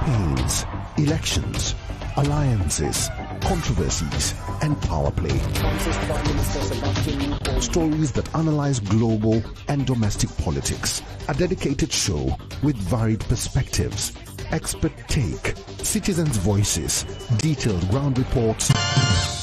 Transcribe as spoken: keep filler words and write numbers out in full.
campaigns, elections, alliances, controversies, and power play. Stories that analyze global and domestic politics. A dedicated show with varied perspectives, expert take, citizens' voices, detailed ground reports,